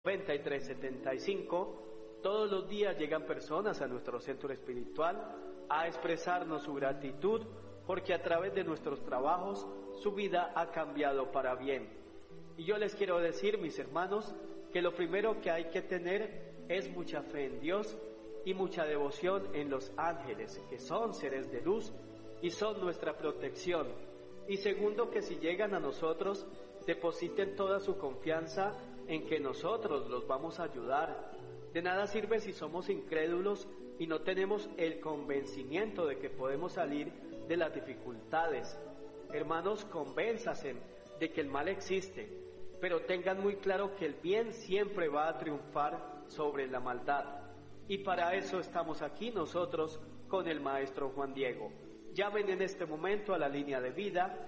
9375. Todos los días llegan personas a nuestro centro espiritual a expresarnos su gratitud porque a través de nuestros trabajos su vida ha cambiado para bien. Y yo les quiero decir, mis hermanos, que lo primero que hay que tener es mucha fe en Dios y mucha devoción en los ángeles, que son seres de luz y son nuestra protección. Y segundo, que si llegan a nosotros, depositen toda su confianza en que nosotros los vamos a ayudar. De nada sirve si somos incrédulos y no tenemos el convencimiento de que podemos salir de las dificultades. Hermanos, convénzase de que el mal existe, pero tengan muy claro que el bien siempre va a triunfar sobre la maldad. Y para eso estamos aquí nosotros con el maestro Juan Diego. Llamen en este momento a la línea de vida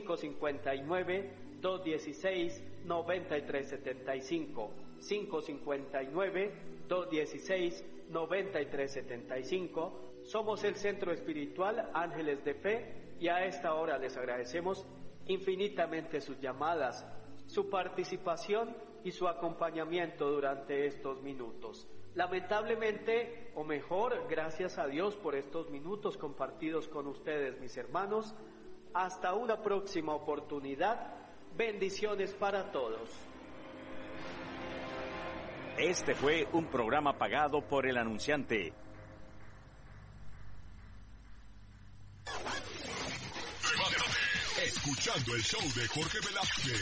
559-216-9375, 559-216-9375. Somos el Centro Espiritual Ángeles de Fe y a esta hora les agradecemos infinitamente sus llamadas, su participación y su acompañamiento durante estos minutos. Lamentablemente, o mejor, gracias a Dios por estos minutos compartidos con ustedes, mis hermanos. Hasta una próxima oportunidad. Bendiciones para todos. Este fue un programa pagado por el anunciante. Escuchando el show de Jorge Velázquez.